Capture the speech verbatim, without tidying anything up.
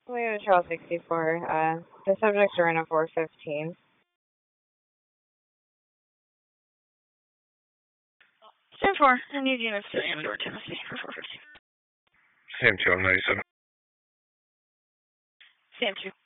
William Charles sixty-four. Uh, the subjects are in a four fifteen. ten four. I need units to Amador, Tennessee for four fifteen. Sam two, I'm ninety-seven. Sam two.